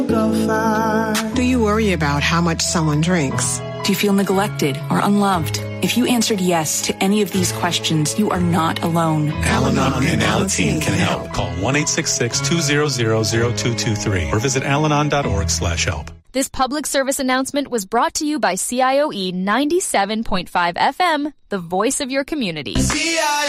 Do you worry about how much someone drinks? Do you feel neglected or unloved? If you answered yes to any of these questions, you are not alone. Al-Anon and Alateen can help. Call 1-866-200-0223 or visit alanon.org/help. This public service announcement was brought to you by CIOE 97.5 FM, the voice of your community. CIOE.